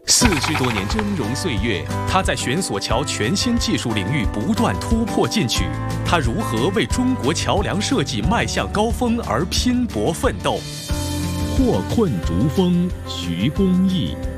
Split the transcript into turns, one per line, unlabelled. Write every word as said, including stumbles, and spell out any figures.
四十多年峥嵘岁月，他在悬索桥全新技术领域不断突破进取。他如何为中国桥梁设计迈向高峰而拼搏奋斗？
祸困逐风，徐公义。